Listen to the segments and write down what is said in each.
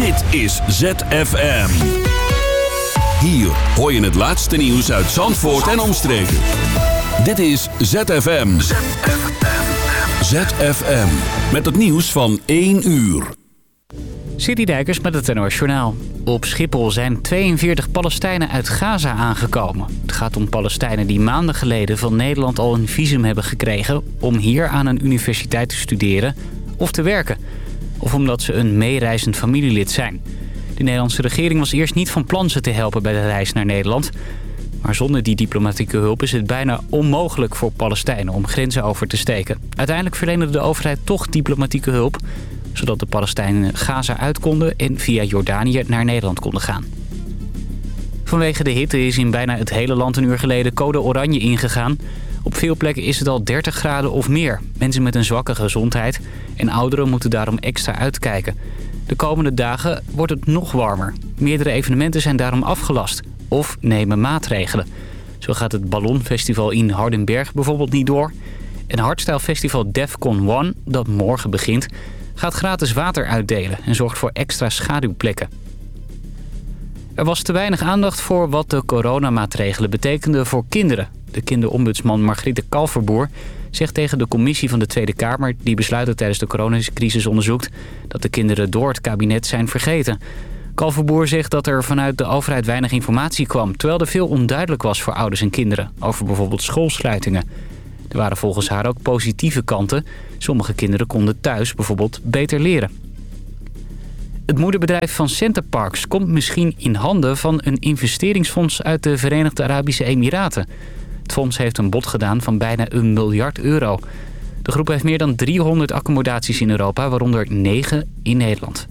Dit is ZFM. Hier hoor je het laatste nieuws uit Zandvoort en omstreken. Dit is ZFM. ZFM. Met het nieuws van 1 uur. City Dijkers met het NOS Journaal. Op Schiphol zijn 42 Palestijnen uit Gaza aangekomen. Het gaat om Palestijnen die maanden geleden van Nederland al een visum hebben gekregen om hier aan een universiteit te studeren of te werken. Of omdat ze een meereizend familielid zijn. De Nederlandse regering was eerst niet van plan ze te helpen bij de reis naar Nederland. Maar zonder die diplomatieke hulp is het bijna onmogelijk voor Palestijnen om grenzen over te steken. Uiteindelijk verleende de overheid toch diplomatieke hulp, zodat de Palestijnen Gaza uit konden en via Jordanië naar Nederland konden gaan. Vanwege de hitte is in bijna het hele land een uur geleden code oranje ingegaan. Op veel plekken is het al 30 graden of meer. Mensen met een zwakke gezondheid en ouderen moeten daarom extra uitkijken. De komende dagen wordt het nog warmer. Meerdere evenementen zijn daarom afgelast of nemen maatregelen. Zo gaat het Ballonfestival in Hardenberg bijvoorbeeld niet door. En hardstylefestival Defcon 1, dat morgen begint, gaat gratis water uitdelen en zorgt voor extra schaduwplekken. Er was te weinig aandacht voor wat de coronamaatregelen betekenden voor kinderen. De kinderombudsman Margriete Kalverboer zegt tegen de commissie van de Tweede Kamer, die besluiten tijdens de coronacrisis onderzoekt, dat de kinderen door het kabinet zijn vergeten. Kalverboer zegt dat er vanuit de overheid weinig informatie kwam, terwijl er veel onduidelijk was voor ouders en kinderen over bijvoorbeeld schoolsluitingen. Er waren volgens haar ook positieve kanten. Sommige kinderen konden thuis bijvoorbeeld beter leren. Het moederbedrijf van Centerparks komt misschien in handen van een investeringsfonds uit de Verenigde Arabische Emiraten. Het fonds heeft een bod gedaan van bijna €1 miljard. De groep heeft meer dan 300 accommodaties in Europa, waaronder 9 in Nederland.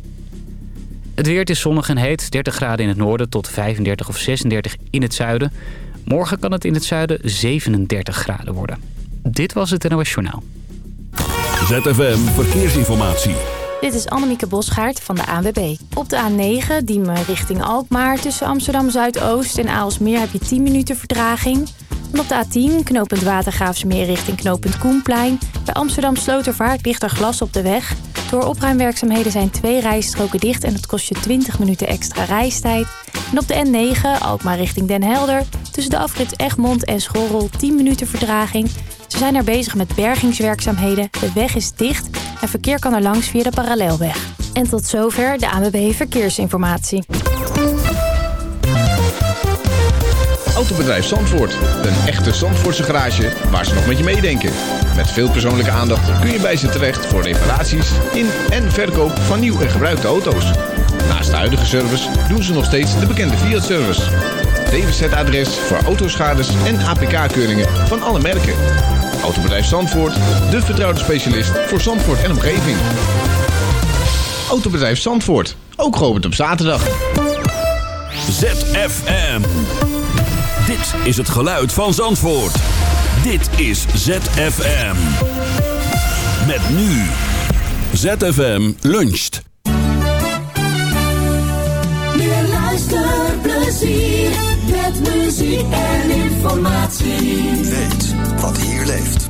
Het weer is zonnig en heet, 30 graden in het noorden tot 35 of 36 in het zuiden. Morgen kan het in het zuiden 37 graden worden. Dit was het NOS Journaal. ZFM Verkeersinformatie. Dit is Annemieke Bosgaard van de ANWB. Op de A9, Diemen richting Alkmaar, tussen Amsterdam Zuidoost en Aalsmeer heb je 10 minuten vertraging. En op de A10, knooppunt Watergraafsmeer richting knooppunt Koenplein. Bij Amsterdam Slotervaart ligt er glas op de weg. Door opruimwerkzaamheden zijn 2 rijstroken dicht en dat kost je 20 minuten extra reistijd. En op de N9, Alkmaar richting Den Helder, tussen de afrit Egmond en Schorrel 10 minuten vertraging. Ze zijn er bezig met bergingswerkzaamheden. De weg is dicht en verkeer kan er langs via de parallelweg. En tot zover de ANWB Verkeersinformatie. Autobedrijf Zandvoort. Een echte Zandvoortse garage waar ze nog met je meedenken. Met veel persoonlijke aandacht kun je bij ze terecht voor reparaties in en verkoop van nieuw en gebruikte auto's. Naast de huidige service doen ze nog steeds de bekende Fiat-service. DWZ-adres voor autoschades en APK-keuringen van alle merken. Autobedrijf Zandvoort, de vertrouwde specialist voor Zandvoort en omgeving. Autobedrijf Zandvoort, ook geopend op zaterdag. ZFM. Dit is het geluid van Zandvoort. Dit is ZFM. Met nu. ZFM luncht. Meer luisterplezier met muziek en informatie. Weet wat hier leeft.